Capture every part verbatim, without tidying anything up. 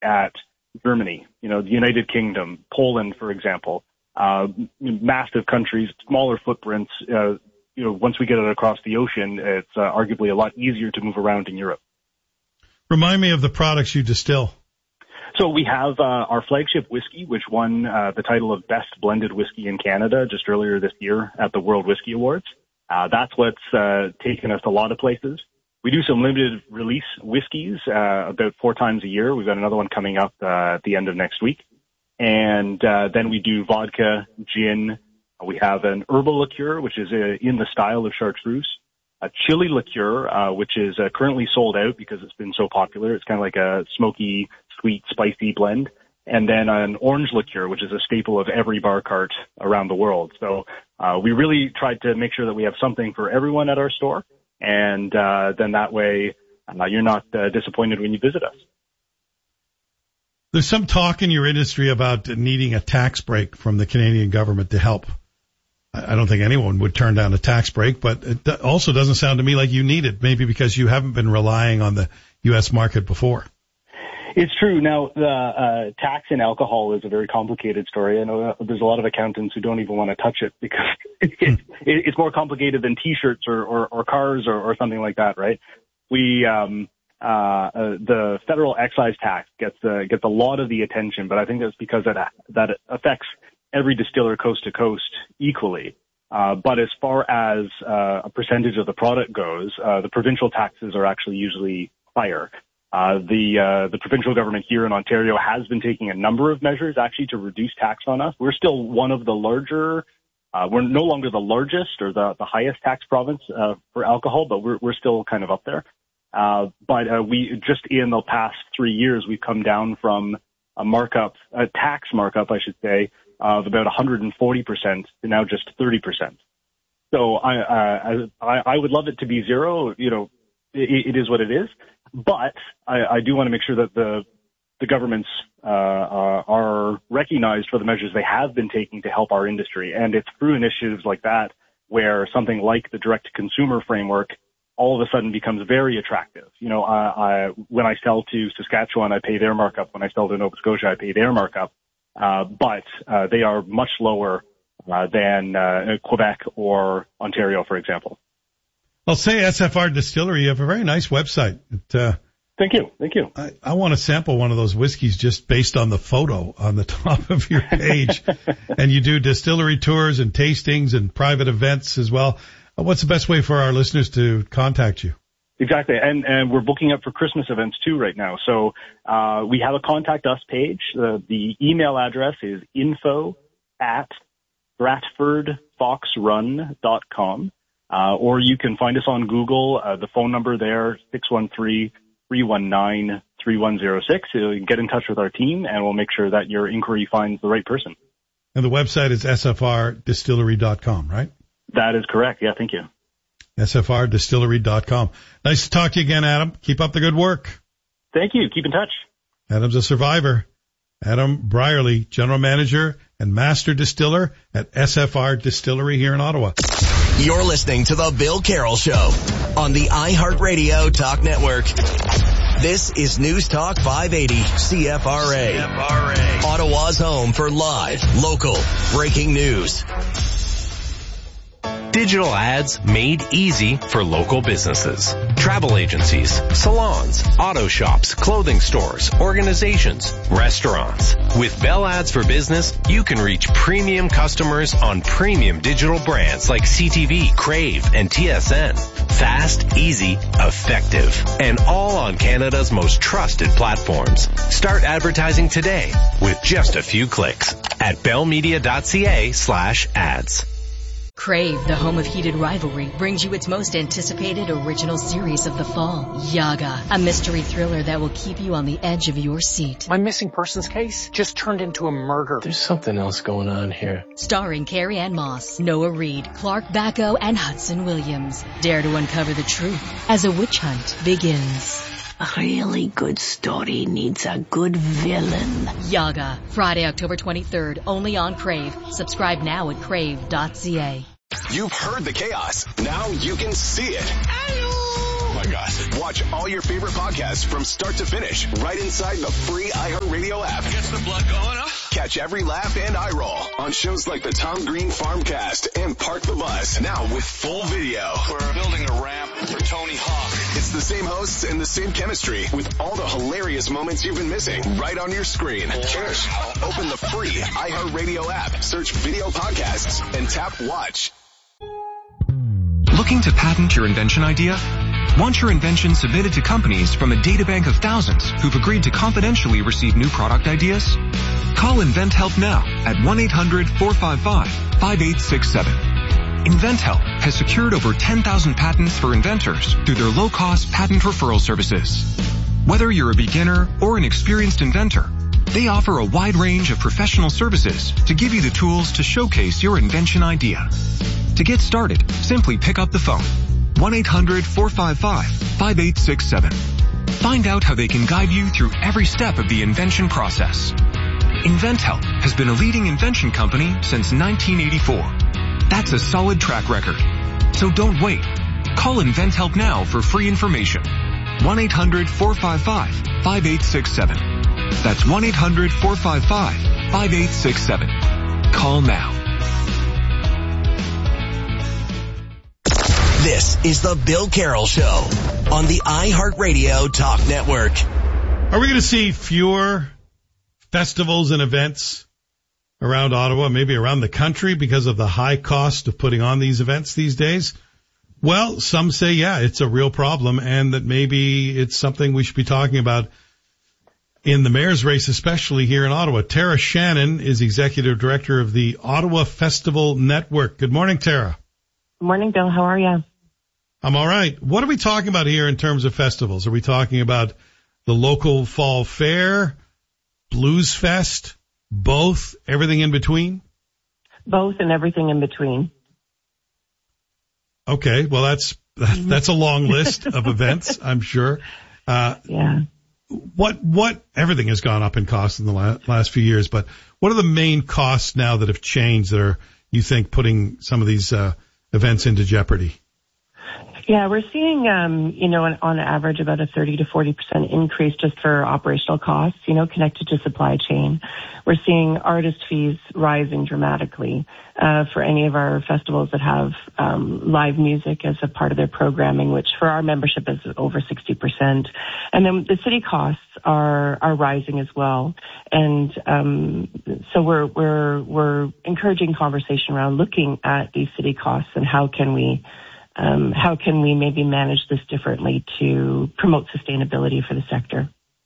at Germany, you know, the United Kingdom, Poland, for example, uh, massive countries, smaller footprints. Uh, you know, once we get it across the ocean, it's uh, arguably a lot easier to move around in Europe. Remind me of the products you distill. So we have uh, our flagship whiskey, which won uh, the title of Best Blended Whiskey in Canada just earlier this year at the World Whiskey Awards. Uh, that's what's uh, taken us a lot of places. We do some limited release whiskeys uh, about four times a year. We've got another one coming up uh, at the end of next week. And uh, then we do vodka, gin. We have an herbal liqueur, which is uh, in the style of chartreuse. A chili liqueur, uh, which is uh, currently sold out because it's been so popular. It's kind of like a smoky, sweet, spicy blend. And then an orange liqueur, which is a staple of every bar cart around the world. So uh, we really tried to make sure that we have something for everyone at our store. And uh, then that way uh, you're not uh, disappointed when you visit us. There's some talk in your industry about needing a tax break from the Canadian government to help. I don't think anyone would turn down a tax break, but it also doesn't sound to me like you need it, maybe because you haven't been relying on the U S market before. It's true. Now, the uh, tax in alcohol is a very complicated story. I know there's a lot of accountants who don't even want to touch it because it, it, it's more complicated than T-shirts or, or, or cars or, or something like that, right? We, um, uh, uh, the federal excise tax gets uh, gets a lot of the attention, but I think that's because that that it affects every distiller coast to coast equally. Uh, but as far as uh, a percentage of the product goes, uh, the provincial taxes are actually usually higher. Uh, the, uh, the provincial government here in Ontario has been taking a number of measures actually to reduce tax on us. We're still one of the larger, uh, we're no longer the largest or the, the highest tax province, uh, for alcohol, but we're, we're still kind of up there. Uh, but, uh, we, just in the past three years, we've come down from a markup, a tax markup, I should say, of about one hundred forty percent to now just thirty percent. So I, uh, I, I would love it to be zero, you know, it, it is what it is. But I, I do want to make sure that the the governments uh, uh, are recognized for the measures they have been taking to help our industry, and it's through initiatives like that where something like the direct-to-consumer framework all of a sudden becomes very attractive. You know, I, I, when I sell to Saskatchewan, I pay their markup. When I sell to Nova Scotia, I pay their markup, uh, but uh, they are much lower uh, than uh, Quebec or Ontario, for example. I'll say S F R Distillery, you have a very nice website. It, uh, Thank you. Thank you. I, I want to sample one of those whiskeys just based on the photo on the top of your page. And you do distillery tours and tastings and private events as well. Uh, what's the best way for our listeners to contact you? Exactly. And, and we're booking up for Christmas events too right now. So, uh, we have a contact us page. Uh, the email address is info at stratford fox run dot com. Uh, or you can find us on Google. Uh, the phone number there, six one three, three one nine, three one zero six. You can get in touch with our team, and we'll make sure that your inquiry finds the right person. And the website is S F R distillery dot com, right? That is correct. Yeah, thank you. S F R distillery dot com. Nice to talk to you again, Adam. Keep up the good work. Thank you. Keep in touch. Adam's a survivor. Adam Brierley, General Manager and Master Distiller at S F R Distillery here in Ottawa. You're listening to The Bill Carroll Show on the iHeartRadio Talk Network. This is News Talk five eighty C F R A. C F R A. Ottawa's home for live, local, breaking news. Digital ads made easy for local businesses. Travel agencies, salons, auto shops, clothing stores, organizations, restaurants. With Bell Ads for Business, you can reach premium customers on premium digital brands like C T V, Crave, and T S N. Fast, easy, effective, and all on Canada's most trusted platforms. Start advertising today with just a few clicks at bellmedia.ca slash ads. Crave, the home of heated rivalry, brings you its most anticipated original series of the fall, Yaga, a mystery thriller that will keep you on the edge of your seat. My missing persons case just turned into a murder. There's something else going on here. Starring Carrie Ann Moss, Noah Reid, Clark Bacco, and Hudson Williams. Dare to uncover the truth as a witch hunt begins. A really good story needs a good villain. Yaga, Friday, October twenty-third, only on Crave. Subscribe now at crave dot c a. You've heard the chaos. Now you can see it. my God. Watch all your favorite podcasts from start to finish right inside the free iHeartRadio app. Gets the blood going, huh? Catch every laugh and eye roll on shows like the Tom Green Farmcast and Park the Bus, now with full video. We're building a ramp for Tony Hawk. It's the same hosts and the same chemistry with all the hilarious moments you've been missing right on your screen. Cheers. Open the free iHeartRadio app, search video podcasts, and tap watch. Looking to patent your invention idea? Want your invention submitted to companies from a databank of thousands who've agreed to confidentially receive new product ideas? Call InventHelp now at one eight hundred four five five five eight six seven. InventHelp has secured over ten thousand patents for inventors through their low-cost patent referral services. Whether you're a beginner or an experienced inventor, they offer a wide range of professional services to give you the tools to showcase your invention idea. To get started, simply pick up the phone. one eight hundred four five five five eight six seven. Find out how they can guide you through every step of the invention process. InventHelp has been a leading invention company since nineteen eighty-four. That's a solid track record. So don't wait. Call InventHelp now for free information. one eight hundred four five five five eight six seven. That's one eight hundred four five five five eight six seven. Call now. This is the Bill Carroll Show on the iHeartRadio Talk Network. Are we going to see fewer festivals and events around Ottawa, maybe around the country, because of the high cost of putting on these events these days? Well, some say, yeah, it's a real problem, and that maybe it's something we should be talking about in the mayor's race, especially here in Ottawa. Tara Shannon is executive director of the Ottawa Festival Network. Good morning, Tara. Good morning, Bill. How are you? I'm all right. What are we talking about here in terms of festivals? Are we talking about the local fall fair, Blues Fest, both, everything in between? Both and everything in between. Okay, well, that's that's a long list of events, I'm sure. Uh, yeah. What what everything has gone up in cost in the la- last few years, but what are the main costs now that have changed that are, you think, putting some of these uh, events into jeopardy? Yeah, we're seeing, um, you know, on, on average about a thirty to forty percent increase just for operational costs, you know, connected to supply chain. We're seeing artist fees rising dramatically uh, for any of our festivals that have um, live music as a part of their programming, which for our membership is over sixty percent. And then the city costs are are rising as well. And um, so we're we're we're encouraging conversation around looking at these city costs and how can we Um, how can we maybe manage this differently to promote sustainability for the sector?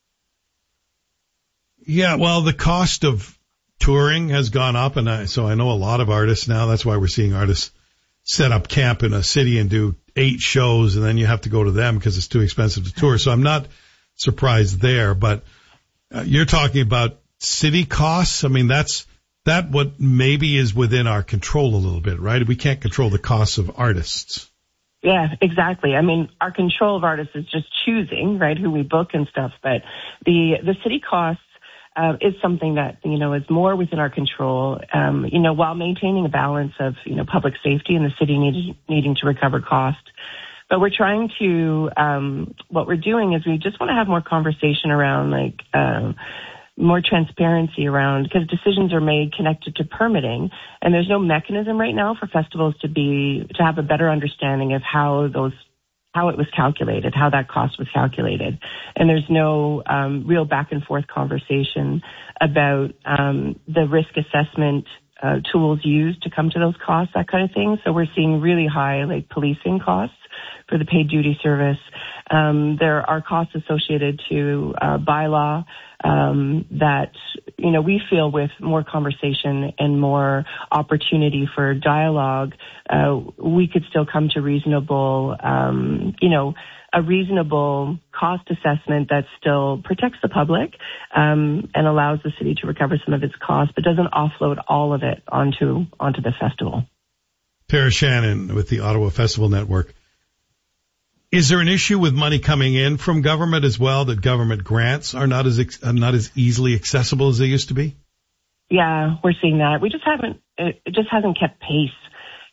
Yeah, well, the cost of touring has gone up, and I, so I know a lot of artists now. That's why we're seeing artists set up camp in a city and do eight shows, and then you have to go to them because it's too expensive to tour. So I'm not surprised there, but uh, you're talking about city costs. I mean, that's that what maybe is within our control a little bit, right? We can't control the costs of artists. Yeah, exactly. I mean, our control of artists is just choosing, right, who we book and stuff. But the the city costs uh, is something that, you know, is more within our control, um, you know, while maintaining a balance of, you know, public safety and the city needing, needing to recover cost. But we're trying to, um, what we're doing is we just want to have more conversation around, like, um, more transparency around, because decisions are made connected to permitting, and there's no mechanism right now for festivals to be to have a better understanding of how those how it was calculated, how that cost was calculated, and there's no um, real back and forth conversation about um, the risk assessment uh, tools used to come to those costs, that kind of thing. So we're seeing really high like policing costs for the paid duty service. Um, there are costs associated to uh, bylaw um, that, you know, we feel with more conversation and more opportunity for dialogue, uh, we could still come to reasonable, um, you know, a reasonable cost assessment that still protects the public um, and allows the city to recover some of its costs, but doesn't offload all of it onto onto the festival. Tara Shannon with the Ottawa Festival Network. Is there an issue with money coming in from government as well, that government grants are not as are not as easily accessible as they used to be? Yeah, we're seeing that. We just haven't, it just hasn't kept pace.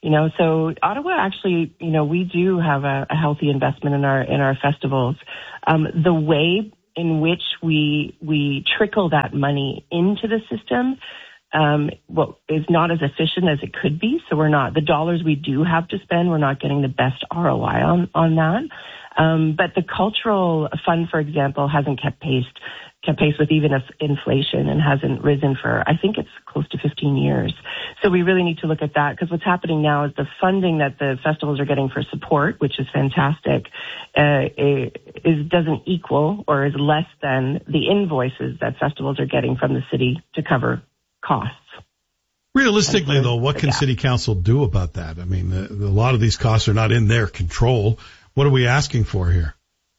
You know, so Ottawa actually, you know, we do have a, a healthy investment in our in our festivals. Um, the way in which we we trickle that money into the system um, well, is not as efficient as it could be. So we're not, the dollars we do have to spend, we're not getting the best R O I on, on that. Um, but the cultural fund, for example, hasn't kept pace, kept pace with even inflation and hasn't risen for, I think it's close to fifteen years. So we really need to look at that, because what's happening now is the funding that the festivals are getting for support, which is fantastic, uh, is doesn't equal or is less than the invoices that festivals are getting from the city to cover costs. Realistically, though, what can City Council do about that? I mean, a lot of these costs are not in their control. What are we asking for here?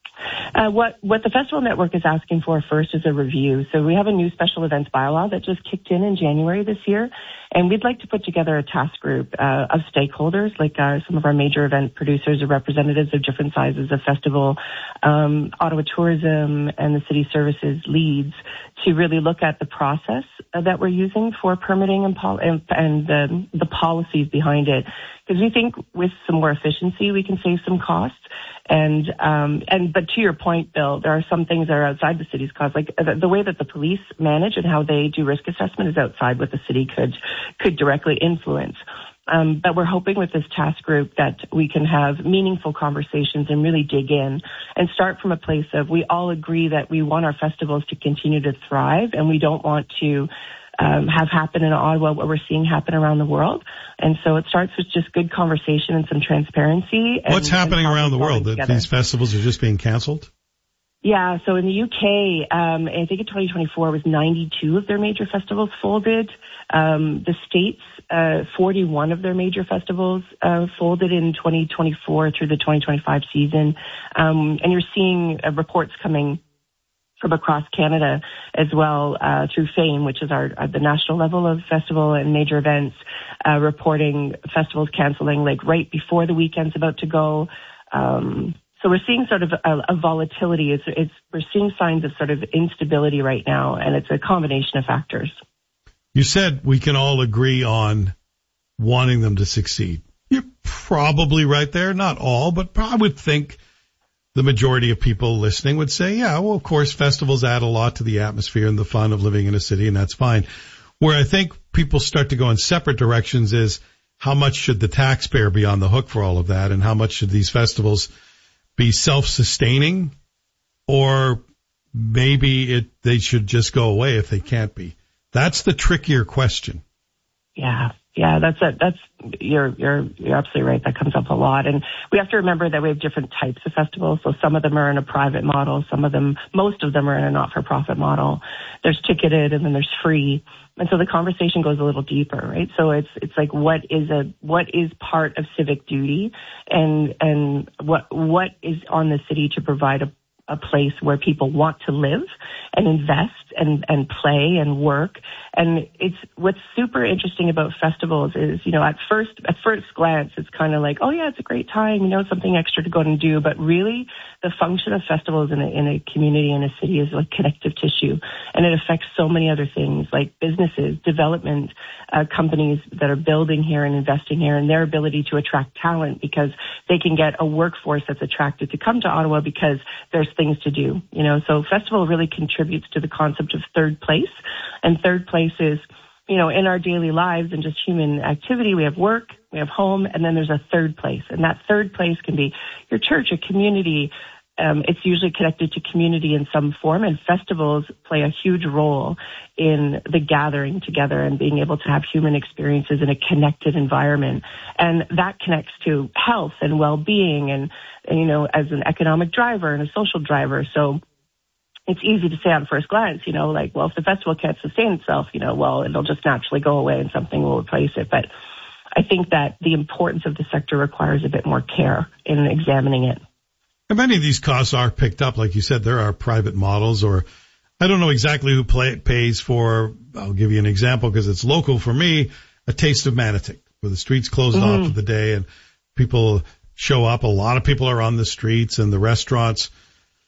Uh, what, what the Festival Network is asking for first is a review. So we have a new special events bylaw that just kicked in in January this year, and we'd like to put together a task group uh, of stakeholders, like uh, some of our major event producers or representatives of different sizes of festival, um, Ottawa Tourism and the city services leads, to really look at the process uh, that we're using for permitting and, pol- and, and um, the policies behind it. Because we think with some more efficiency, we can save some costs. And, um, and, but to your point, Bill, there are some things that are outside the city's cost, like the, the way that the police manage and how they do risk assessment is outside what the city could, could directly influence. Um, but we're hoping with this task group that we can have meaningful conversations and really dig in and start from a place of, we all agree that we want our festivals to continue to thrive, and we don't want to Um, have happen in Ottawa what we're seeing happen around the world. And so it starts with just good conversation and some transparency. And, What's happening around the world? That these festivals are just being canceled? Yeah, so in the U K, um, I think in twenty twenty-four was ninety-two of their major festivals folded. Um, the States, uh, forty-one of their major festivals uh, folded in twenty twenty-four through the twenty twenty-five season. Um, and you're seeing uh, reports coming from across Canada as well, uh, through FAME, which is our, uh, the national level of festival and major events, uh, reporting festivals canceling like right before the weekend's about to go. Um, so we're seeing sort of a, a volatility. It's, it's, we're seeing signs of sort of instability right now, and it's a combination of factors. You said we can all agree on wanting them to succeed. You're probably right there. Not all, but I would think the majority of people listening would say, yeah, well, of course, festivals add a lot to the atmosphere and the fun of living in a city, and that's fine. Where I think people start to go in separate directions is, how much should the taxpayer be on the hook for all of that, and how much should these festivals be self-sustaining, or maybe it they should just go away if they can't be? That's the trickier question. Yeah. Yeah, that's it. That's, you're, you're, you're absolutely right. That comes up a lot. And we have to remember that we have different types of festivals. So some of them are in a private model. Some of them, most of them are in a not-for-profit model. There's ticketed and then there's free. And so the conversation goes a little deeper, right? So it's, it's like, what is a, what is part of civic duty, and, and what, what is on the city to provide a, a place where people want to live and invest and, and play and work. And it's, what's super interesting about festivals is, you know, at first, at first glance, it's kind of like, oh yeah, it's a great time, you know, something extra to go and do. But really, the function of festivals in a, in a community, in a city, is like connective tissue. And it affects so many other things, like businesses, development, uh, companies that are building here and investing here, and their ability to attract talent, because they can get a workforce that's attracted to come to Ottawa because there's things to do, you know. So festival really contributes to the concept of third place. And third place is, you know, in our daily lives and just human activity, we have work, we have home, and then there's a third place. And that third place can be your church, a community. Um, it's usually connected to community in some form, and festivals play a huge role in the gathering together and being able to have human experiences in a connected environment. And that connects to health and well-being and, and, you know, as an economic driver and a social driver. So it's easy to say on first glance, you know, like, well, if the festival can't sustain itself, you know, well, it'll just naturally go away and something will replace it. But I think that the importance of the sector requires a bit more care in examining it. And many of these costs are picked up. Like you said, there are private models, or I don't know exactly who play, pays for, I'll give you an example because it's local for me, a Taste of Manotick, where the streets closed mm-hmm. off for the day and people show up. A lot of people are on the streets, and the restaurants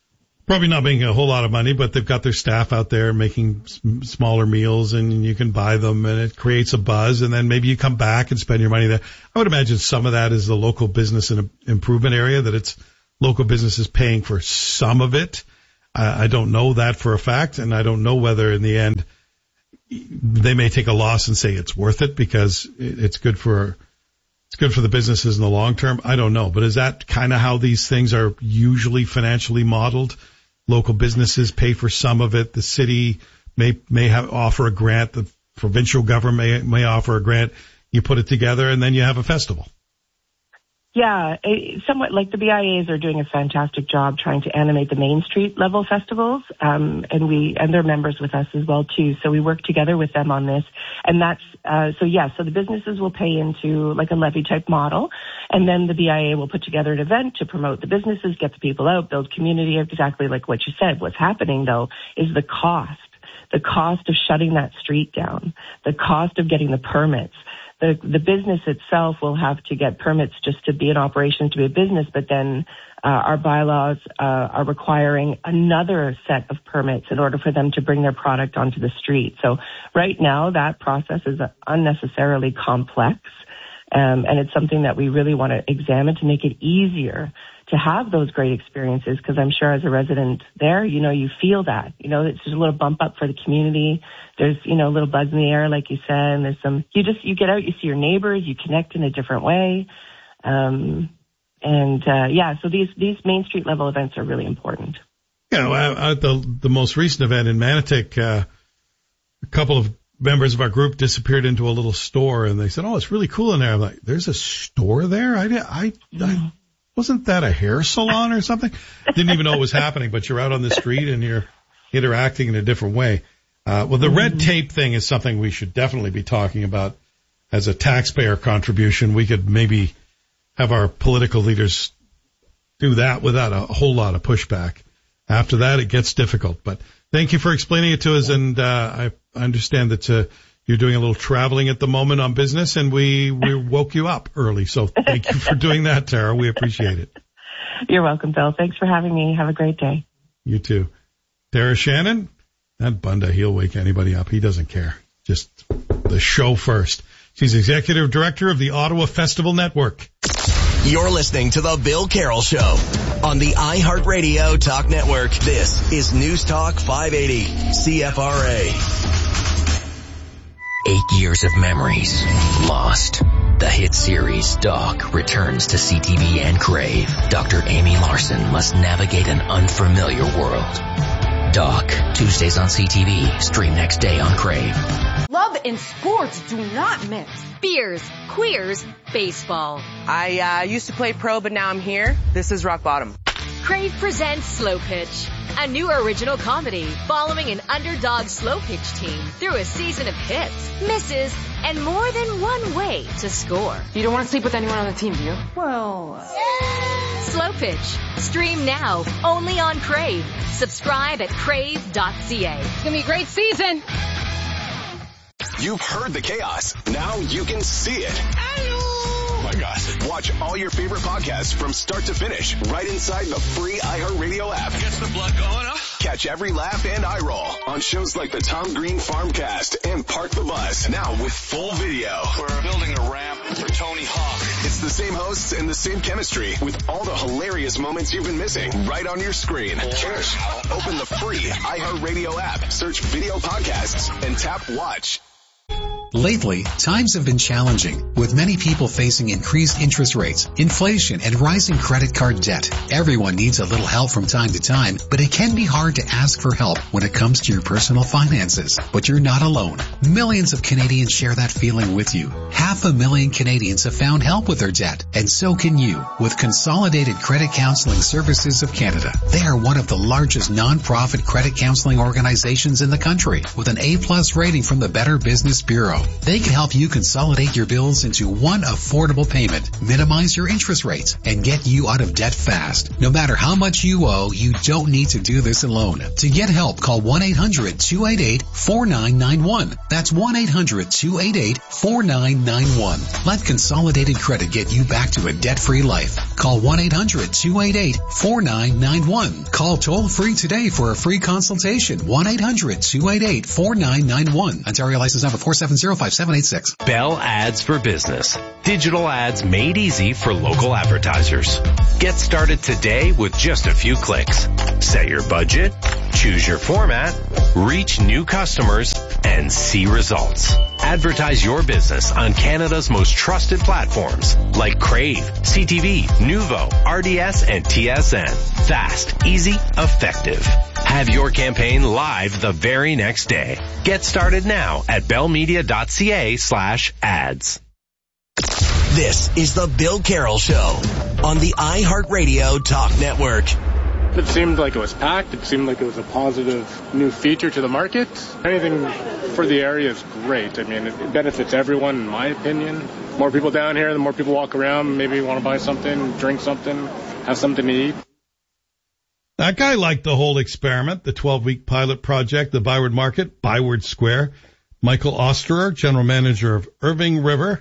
Probably not making a whole lot of money, but they've got their staff out there making s- smaller meals, and you can buy them, and it creates a buzz, and then maybe you come back and spend your money there. I would imagine some of that is the local business and improvement area, that it's local businesses paying for some of it. I, I don't know that for a fact, and I don't know whether in the end they may take a loss and say it's worth it because it, it's good for it's good for the businesses in the long term. I don't know, but is that kind of how these things are usually financially modeled? Local businesses pay for some of it. The city may may have offer a grant. The provincial government may, may offer a grant. You put it together, and then you have a festival. Yeah, it, somewhat like the B I As are doing a fantastic job trying to animate the Main Street level festivals, um, and we and they're members with us as well too. So we work together with them on this, and that's uh, so yeah. So the businesses will pay into like a levy type model, and then the B I A will put together an event to promote the businesses, get the people out, build community. Exactly like what you said. What's happening though is the cost, the cost of shutting that street down, the cost of getting the permits. The, the business itself will have to get permits just to be in operation, to be a business, but then uh, our bylaws uh, are requiring another set of permits in order for them to bring their product onto the street. So right now that process is unnecessarily complex, um, and it's something that we really want to examine to make it easier to have those great experiences, because I'm sure as a resident there, you know, you feel that, you know, it's just a little bump up for the community. There's, you know, a little buzz in the air, like you said, and there's some, you just, you get out, you see your neighbors, you connect in a different way. Um, and, uh, yeah, so these, these Main Street level events are really important. Yeah, well, at the, the most recent event in Manotick, uh, a couple of members of our group disappeared into a little store, and they said, oh, it's really cool in there. I'm like, there's a store there? I, I, I wasn't that a hair salon or something? Didn't even know it was happening, but you're out on the street and you're interacting in a different way. Uh, well, the mm-hmm. red tape thing is something we should definitely be talking about as a taxpayer contribution. We could maybe have our political leaders do that without a whole lot of pushback. After that, it gets difficult. But thank you for explaining it to us, and uh, I understand that uh, you're doing a little traveling at the moment on business, and we, we woke you up early. So thank you for doing that, Tara. We appreciate it. You're welcome, Bill. Thanks for having me. Have a great day. You too. Tara Shannon, that Bunda, he'll wake anybody up. He doesn't care. Just the show first. She's executive director of the Ottawa Festival Network. You're listening to The Bill Carroll Show on the iHeartRadio Talk Network. This is News Talk five eighty C F R A. Eight years of memories lost. The hit series Doc returns to C T V and Crave. Doctor Amy Larson must navigate an unfamiliar world. Doc, Tuesdays on C T V, stream next day on Crave. Love and sports do not mix. Beers, queers, baseball. I uh, used to play pro, but now I'm here. This is rock bottom. Crave presents Slow Pitch, a new original comedy following an underdog slow pitch team through a season of hits, misses, and more than one way to score. You don't want to sleep with anyone on the team, do you? Well, yeah. Slow Pitch. Stream now, only on Crave. Subscribe at crave dot c a. It's going to be a great season. You've heard the chaos. Now you can see it. Hello. Oh my gosh. Watch all your favorite podcasts from start to finish right inside the free iHeartRadio app. Gets the blood going, huh? Catch every laugh and eye roll on shows like the Tom Green Farmcast and Park the Bus. Now with full video. We're building a ramp for Tony Hawk. It's the same hosts and the same chemistry with all the hilarious moments you've been missing right on your screen. Cheers. Open the free iHeartRadio app, search video podcasts, and tap watch. Lately, times have been challenging, with many people facing increased interest rates, inflation, and rising credit card debt. Everyone needs a little help from time to time, but it can be hard to ask for help when it comes to your personal finances. But you're not alone. Millions of Canadians share that feeling with you. Half a million Canadians have found help with their debt, and so can you with Consolidated Credit Counseling Services of Canada. They are one of the largest non-profit credit counseling organizations in the country, with an A-plus rating from the Better Business Bureau. They can help you consolidate your bills into one affordable payment, minimize your interest rates, and get you out of debt fast. No matter how much you owe, you don't need to do this alone. To get help, call one eight hundred two eight eight four nine nine one. That's one eight hundred two eight eight four nine nine one. Let Consolidated Credit get you back to a debt-free life. Call one eight hundred two eight eight four nine nine one. Call toll-free today for a free consultation. one eight hundred two eight eight four nine nine one. Ontario license number four seven zero five seven eight six. Bell Ads for Business. Digital ads made easy for local advertisers. Get started today with just a few clicks. Set your budget, choose your format, reach new customers, and see results. Advertise your business on Canada's most trusted platforms like Crave, C T V, Nuvo, R D S, and T S N. Fast, easy, effective. Have your campaign live the very next day. Get started now at bellmedia.ca slash ads. This is the Bill Carroll Show on the iHeartRadio Talk Network. It seemed like it was packed. It seemed like it was a positive new feature to the market. Anything for the area is great. I mean, it benefits everyone, in my opinion. More people down here, the more people walk around, maybe want to buy something, drink something, have something to eat. That guy liked the whole experiment, the twelve-week pilot project, the Byward Market, Byward Square. Michael Osterer, general manager of Irving River.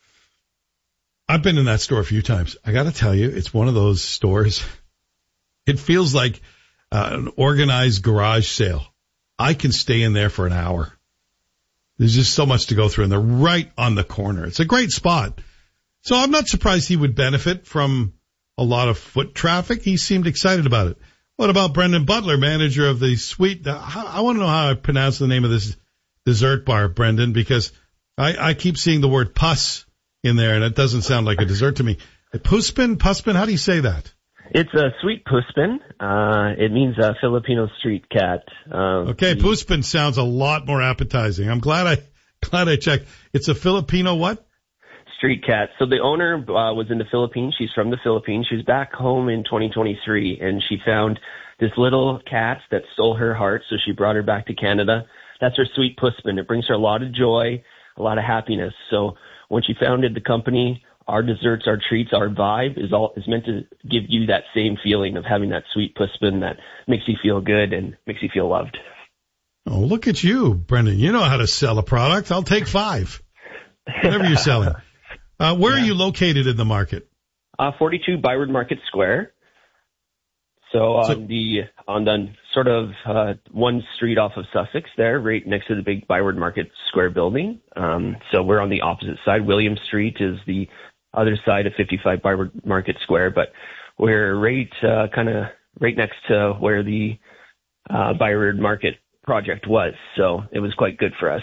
I've been in that store a few times. I got to tell you, it's one of those stores. It feels like uh, an organized garage sale. I can stay in there for an hour. There's just so much to go through, and they're right on the corner. It's a great spot. So I'm not surprised he would benefit from a lot of foot traffic. He seemed excited about it. What about Brendan Butler, manager of the Sweet? I want to know how I pronounce the name of this dessert bar, Brendan, because I, I keep seeing the word pus in there, and it doesn't sound like a dessert to me. Puspin? Puspin? How do you say that? It's a sweet puspin. Uh, it means a Filipino street cat. Um, okay, puspin sounds a lot more appetizing. I'm glad I glad I checked. It's a Filipino what? Street cat. So the owner uh, was in the Philippines. She's from the Philippines. She was back home in twenty twenty-three, and she found this little cat that stole her heart, so she brought her back to Canada. That's her sweet puspin. It brings her a lot of joy, a lot of happiness. So when she founded the company, our desserts, our treats, our vibe is all is meant to give you that same feeling of having that sweet puspin that makes you feel good and makes you feel loved. Oh, look at you, Brendan. You know how to sell a product. I'll take five. Whatever you're selling. Uh, where yeah. are you located in the market? Uh, forty-two Byward Market Square. So on so, the on the sort of uh, one street off of Sussex there, right next to the big Byward Market Square building. Um, so we're on the opposite side. William Street is the other side of fifty-five Byward Market Square, but we're right uh, kind of right next to where the uh, Byward Market project was. So it was quite good for us.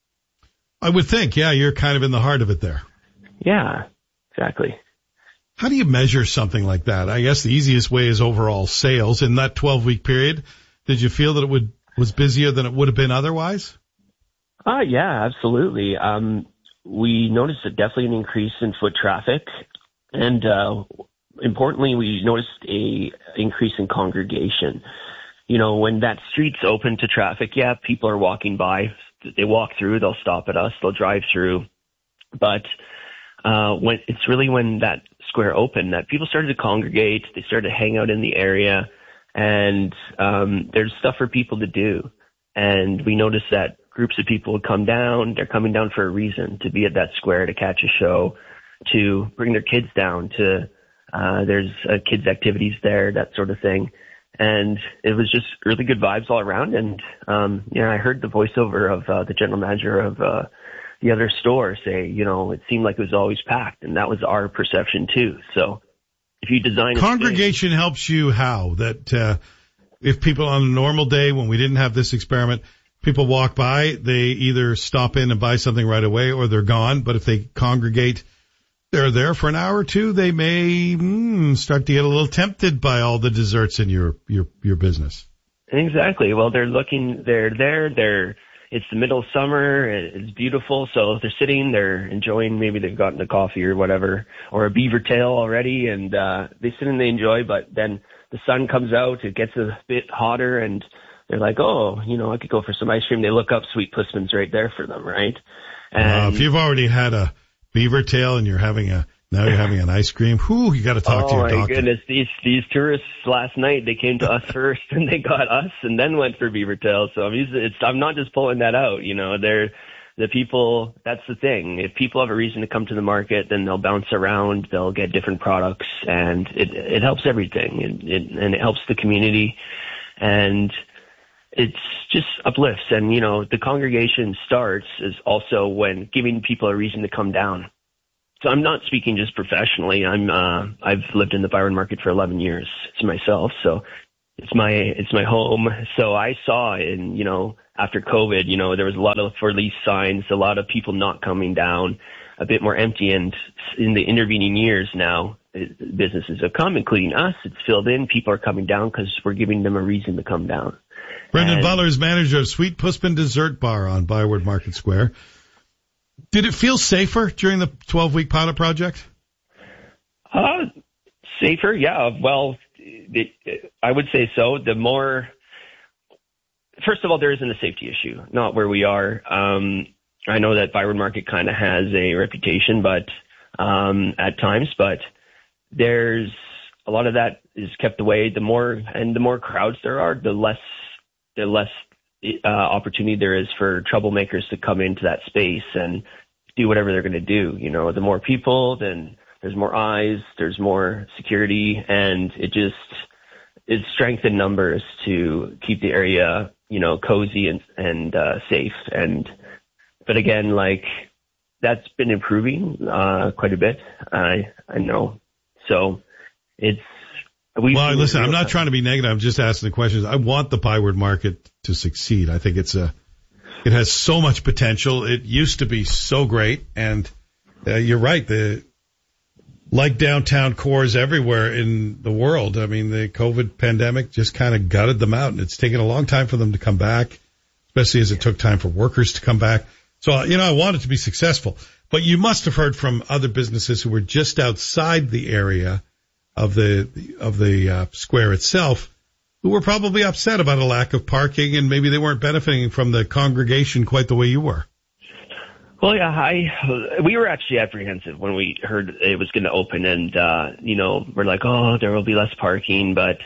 I would think, yeah, you're kind of in the heart of it there. Yeah, exactly. How do you measure something like that? I guess the easiest way is overall sales. In that twelve-week period, did you feel that it would was busier than it would have been otherwise? Uh, yeah, absolutely. Um, we noticed a, definitely an increase in foot traffic, and uh, importantly, we noticed a increase in congregation. You know, when that street's open to traffic, yeah, people are walking by. They walk through, they'll stop at us, they'll drive through, but Uh, when it's really when that square opened that people started to congregate, they started to hang out in the area, and um, there's stuff for people to do. And we noticed that groups of people would come down. They're coming down for a reason, to be at that square, to catch a show, to bring their kids down, to uh, there's uh, kids activities there, that sort of thing. And it was just really good vibes all around. And, um, you know, I heard the voiceover of uh, the general manager of uh the other store say, you know, it seemed like it was always packed, and that was our perception too. So if you design congregation space, helps you how that uh, if people on a normal day when we didn't have this experiment, people walk by, they either stop in and buy something right away or they're gone. But if they congregate, they're there for an hour or two, they may mm, start to get a little tempted by all the desserts in your your your business. Exactly. Well, they're looking, they're there, they're it's the middle of summer. It's beautiful. So they're sitting, they're enjoying, maybe they've gotten a coffee or whatever, or a beaver tail already, and uh, they sit and they enjoy. But then the sun comes out, it gets a bit hotter, and they're like, oh, you know, I could go for some ice cream. They look up, Sweet Pussman's right there for them, right? And uh, if you've already had a beaver tail and you're having a, now you're having an ice cream, whoo, you got to talk oh to your doctor. Oh my goodness, these, these tourists last night, they came to us first and they got us and then went for beaver tail. So I'm using, it's, I'm not just pulling that out, you know, they're, the people, that's the thing. If people have a reason to come to the market, then they'll bounce around, they'll get different products, and it, it helps everything. It, it, and it helps the community, and it's just uplifts. And, you know, the congregation starts is also when giving people a reason to come down. So I'm not speaking just professionally. I'm, uh, I've lived in the Byron market for eleven years. It's myself. So it's my, it's my home. So I saw in, you know, after COVID, you know, there was a lot of for lease signs, a lot of people not coming down, a bit more empty. And in the intervening years now, businesses have come, including us. It's filled in. People are coming down because we're giving them a reason to come down. Brendan and, Butler is manager of Sweet Pussman Dessert Bar on Byward Market Square. Did it feel safer during the twelve-week pilot project? Uh, safer, yeah. Well, it, it, I would say so. The more... First of all, there isn't a safety issue, not where we are. Um, I know that Byward Market kind of has a reputation, but um, at times, but there's a lot of that is kept away. The more and the more crowds there are, the less the less uh, opportunity there is for troublemakers to come into that space and do whatever they're going to do. You know, the more people, then there's more eyes, there's more security, and it just it's strength in numbers to keep the area, you know, cozy and, and, uh, safe. And, but again, like that's been improving, uh, quite a bit. I, I know. So it's, we, well, listen, I'm not trying to be negative. I'm just asking the questions. I want the Byward Market to succeed. I think it's a, it has so much potential. It used to be so great. And, uh, you're right. The, like downtown cores everywhere in the world. I mean, the COVID pandemic just kind of gutted them out, and it's taken a long time for them to come back, especially as it took time for workers to come back. So, you know, I want it to be successful. But you must have heard from other businesses who were just outside the area of the of the uh, square itself, who were probably upset about a lack of parking, and maybe they weren't benefiting from the congregation quite the way you were. Well, yeah, I, we were actually apprehensive when we heard it was going to open, and, uh, you know, we're like, oh, there will be less parking, but,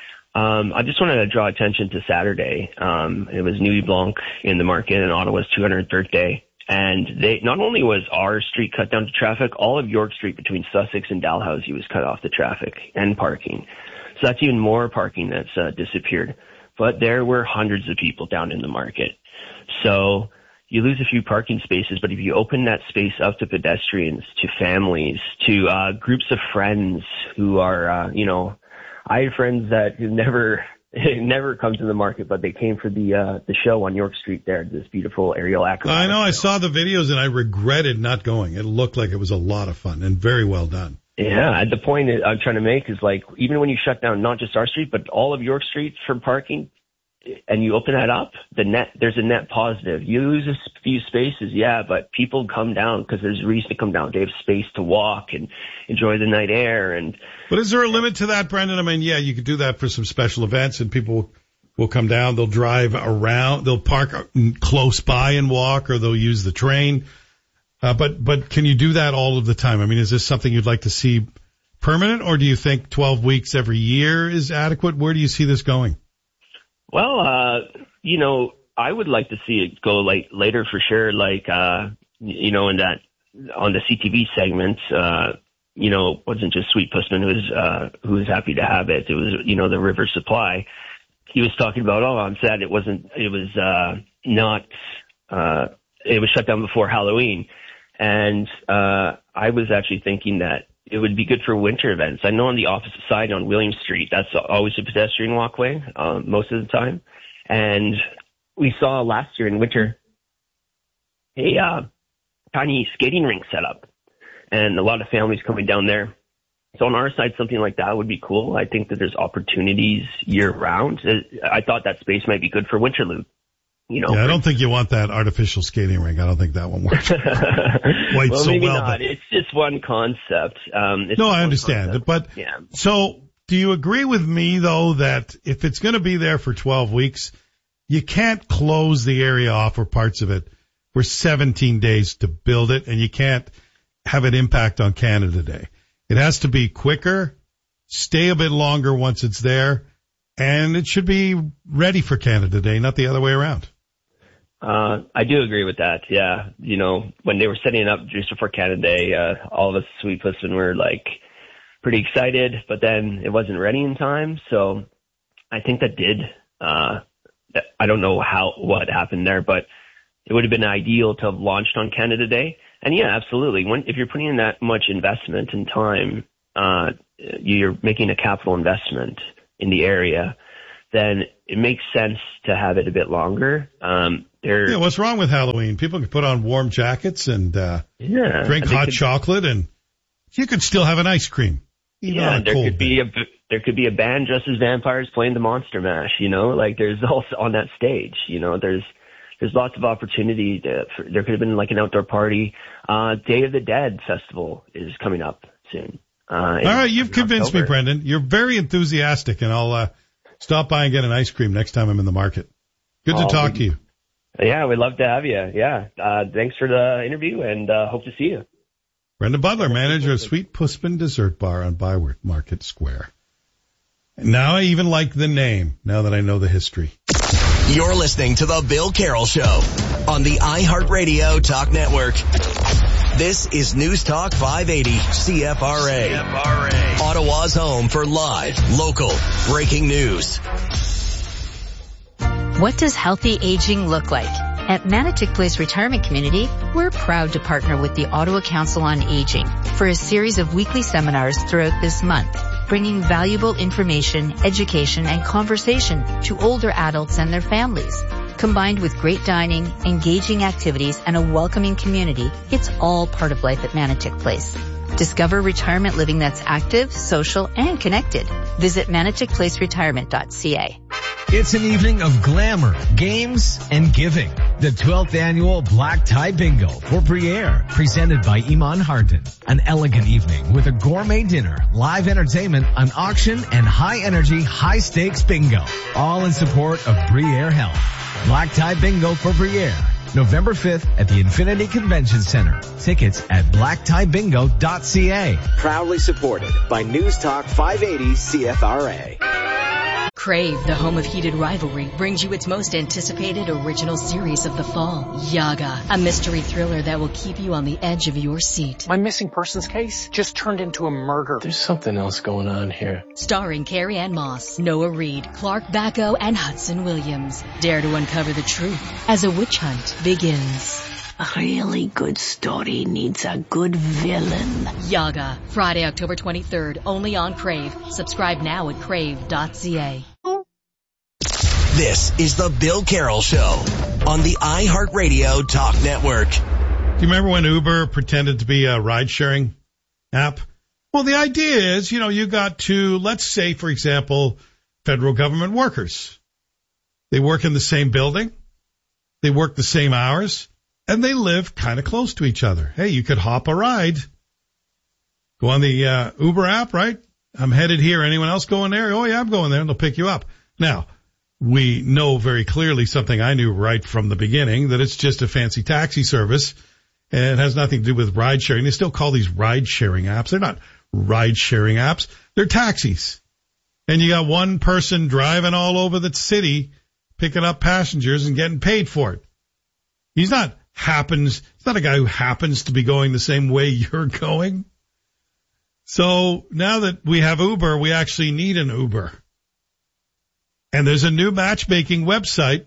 um, I just wanted to draw attention to Saturday. Um, it was Nuit Blanc in the market, and Ottawa's two hundredth birthday, and they, not only was our street cut down to traffic, all of York Street between Sussex and Dalhousie was cut off to traffic and parking. So that's even more parking that's, uh, disappeared. But there were hundreds of people down in the market. So, you lose a few parking spaces, but if you open that space up to pedestrians, to families, to uh groups of friends who are, uh, you know, I had friends that never never come to the market, but they came for the uh the show on York Street there, this beautiful aerial acrobatic I know, show. I saw the videos and I regretted not going. It looked like it was a lot of fun and very well done. Yeah, the point I'm trying to make is like, even when you shut down not just our street, but all of York Street for parking, and you open that up, the net, there's a net positive. You lose a few spaces, yeah, but people come down because there's a reason to come down. They have space to walk and enjoy the night air. And but is there a limit to that, Brendan? I mean, yeah, you could do that for some special events, and people will come down. They'll drive around. They'll park close by and walk, or they'll use the train. Uh, but but can you do that all of the time? I mean, is this something you'd like to see permanent, or do you think twelve weeks every year is adequate? Where do you see this going? Well, uh, you know, I would like to see it go like later for sure. Like, uh, you know, in that, on the C T V segment, uh, you know, it wasn't just Sweet Pussman who was, uh, who was happy to have it. It was, you know, the River Supply. He was talking about, oh, I'm sad it wasn't, it was, uh, not, uh, it was shut down before Halloween. And, uh, I was actually thinking that it would be good for winter events. I know on the opposite side on William Street, that's always a pedestrian walkway, um, most of the time. And we saw last year in winter a uh, tiny skating rink set up, and a lot of families coming down there. So on our side, something like that would be cool. I think that there's opportunities year round. I thought that space might be good for Winterlude. You know, yeah, I don't think you want that artificial skating rink. I don't think that one works quite well, so maybe well. Not. But... It's just one concept. Um, it's no, just I understand. concept. But yeah. So do you agree with me, though, that if it's going to be there for twelve weeks, you can't close the area off or parts of it for seventeen days to build it, and you can't have it impact on Canada Day. It has to be quicker, stay a bit longer once it's there, and it should be ready for Canada Day, not the other way around. Uh, I do agree with that. Yeah. You know, when they were setting it up just before Canada Day, uh, all of us Sweet Pussman were like pretty excited, but then it wasn't ready in time. So I think that did, uh, I don't know how, what happened there, but it would have been ideal to have launched on Canada Day. And yeah, absolutely. When, if you're putting in that much investment and time, uh, you're making a capital investment in the area, then it makes sense to have it a bit longer. Um, yeah, what's wrong with Halloween? People can put on warm jackets and uh, yeah, drink hot could, chocolate, and you could still have an ice cream. Yeah, there could be day. a there could be a band dressed as vampires playing the Monster Mash. You know, like there's also on that stage. You know, there's there's lots of opportunity. To, for, there could have been like an outdoor party. Uh, Day of the Dead festival is coming up soon. Uh, All right, you've convinced October. me, Brendan. You're very enthusiastic, and I'll uh, stop by and get an ice cream next time I'm in the market. Good to oh, talk we, to you. Yeah, we'd love to have you. Yeah, uh, thanks for the interview, and uh, hope to see you. Brendan Butler, manager of Sweet Pussman Dessert Bar on Byward Market Square. And now I even like the name, now that I know the history. You're listening to The Bill Carroll Show on the iHeartRadio Talk Network. This is News Talk five eighty C F R A. C F R A. Ottawa's home for live, local, breaking news. What does healthy aging look like? At Manotick Place Retirement Community, we're proud to partner with the Ottawa Council on Aging for a series of weekly seminars throughout this month, bringing valuable information, education, and conversation to older adults and their families. Combined with great dining, engaging activities, and a welcoming community, it's all part of life at Manotick Place. Discover retirement living that's active, social, and connected. Visit manotick place retirement dot c a. It's an evening of glamour, games, and giving. The twelfth annual Black Tie Bingo for Briere, presented by Iman Hardin. An elegant evening with a gourmet dinner, live entertainment, an auction, and high-energy, high-stakes bingo. All in support of Briere Health. Black Tie Bingo for Briere, November fifth at the Infinity Convention Center. Tickets at black tie bingo dot c a. Proudly supported by News Talk five eighty C F R A. Crave, the home of heated rivalry, brings you its most anticipated original series of the fall, Yaga, a mystery thriller that will keep you on the edge of your seat. My missing persons case just turned into a murder. There's something else going on here. Starring Carrie Ann Moss, Noah Reid, Clark Bacco, and Hudson Williams. Dare to uncover the truth as a witch hunt begins. A really good story needs a good villain. Yaga, Friday, October twenty-third, only on Crave. Subscribe now at crave dot c a. This is the Bill Carroll Show on the iHeartRadio Talk Network. Do you remember when Uber pretended to be a ride-sharing app? Well, the idea is, you know, you got to, let's say, for example, federal government workers. They work in the same building. They work the same hours. And they live kind of close to each other. Hey, you could hop a ride. Go on the uh, Uber app, right? I'm headed here. Anyone else going there? Oh, yeah, I'm going there, and they'll pick you up. Now, we know very clearly something I knew right from the beginning, that it's just a fancy taxi service, and it has nothing to do with ride sharing. They still call these ride sharing apps. They're not ride sharing apps. They're taxis. And you got one person driving all over the city, picking up passengers and getting paid for it. He's not happens, he's not a guy who happens to be going the same way you're going. So now that we have Uber, we actually need an Uber. And there's a new matchmaking website